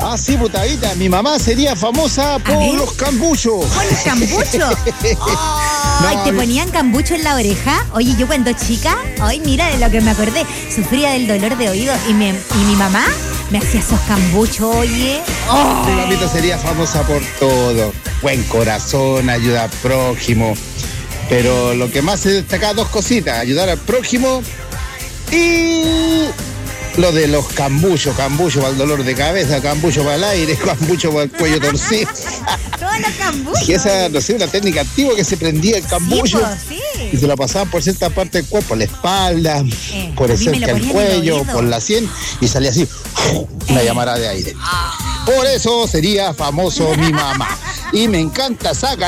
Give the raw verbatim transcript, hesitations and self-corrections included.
Ah, sí, putadita. Mi mamá sería famosa por los cambuchos. ¿Por los cambuchos? Oh, no, ¿te ponían cambucho en la oreja? Oye, yo cuando chica, ay, mira de lo que me acordé, sufría del dolor de oído y, me, y mi mamá me hacía esos cambuchos, oye. Oh. Mi mamita sería famosa por todo. Buen corazón, ayuda al prójimo. Pero lo que más se destaca, dos cositas: ayudar al prójimo y lo de los cambuchos, cambucho para el dolor de cabeza, cambucho para el aire, cambucho para el cuello torcido. Todos los cambuchos. Y esa, no sé, una técnica antigua que se prendía el cambucho. Sí, pues, sí. Y se la pasaban por cierta parte del cuerpo, la espalda, eh, por el cerca del cuello, por la sien, y salía así, una eh. llamada de aire. Por eso sería famoso mi mamá. Y me encanta esa